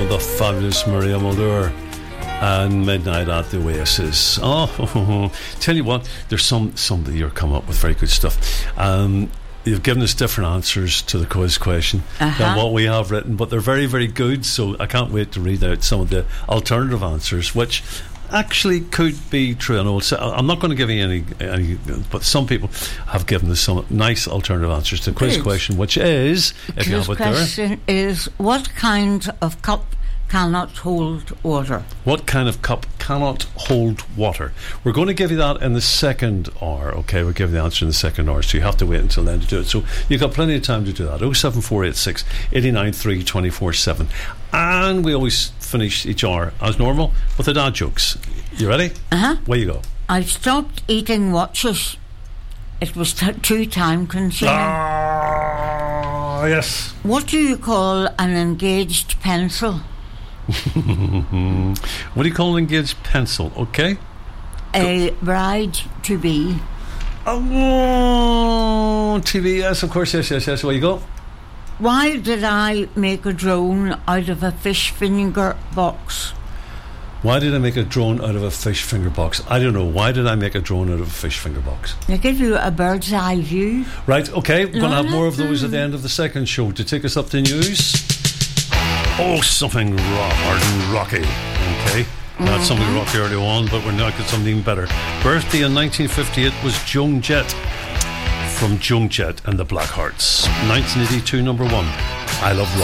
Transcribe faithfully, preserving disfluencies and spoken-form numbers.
the fabulous Maria Mulder and Midnight at the Oasis. Oh, tell you what, there's some somebody you're coming up with very good stuff. Um, you've given us different answers to the quiz question uh-huh. than what we have written, but they're very, very good. So I can't wait to read out some of the alternative answers, which actually could be true. I know I'm not going to give you any, any, but some people have given us some nice alternative answers to the quiz question, which is, if you have it there. The question is, what kind of cup cannot hold water? What kind of cup cannot hold water? We're going to give you that in the second hour. Okay, we'll give you the answer in the second hour, so you have to wait until then to do it. So you've got plenty of time to do that. oh seven four eight six, eight nine three, two four seven. And we always finish each hour as normal with the dad jokes. You ready? Uh-huh. Where you go? I stopped eating watches. It was t- too time consuming. Ah, yes. What do you call an engaged pencil? What do you call an engaged pencil? Okay. A bride to be. Oh, T V, yes, of course, yes, yes, yes. Where you go? Why did I make a drone out of a fish finger box? Why did I make a drone out of a fish finger box? I don't know. Why did I make a drone out of a fish finger box? They give you a bird's eye view. Right, okay. We're going to have more of those at the end of the second show. To take us up to news. Oh, something hard and rocky. Okay. Mm-hmm. Not something rocky early on, but we're now got something better. Birthday in nineteen fifty-eight was Joan Jett from Joan Jett and the Blackhearts. nineteen eighty-two, number one. I Love Rock.